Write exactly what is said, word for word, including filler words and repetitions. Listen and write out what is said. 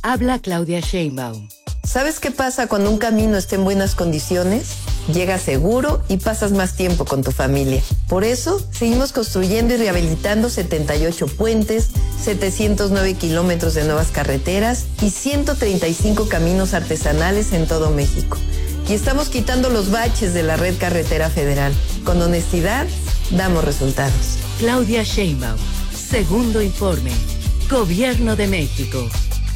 Habla Claudia Sheinbaum. ¿Sabes qué pasa cuando un camino está en buenas condiciones? Llegas seguro y pasas más tiempo con tu familia. Por eso, seguimos construyendo y rehabilitando setenta y ocho puentes, setecientos nueve kilómetros de nuevas carreteras y ciento treinta y cinco caminos artesanales en todo México. Y estamos quitando los baches de la red carretera federal. Con honestidad, damos resultados. Claudia Sheinbaum. Segundo informe. Gobierno de México.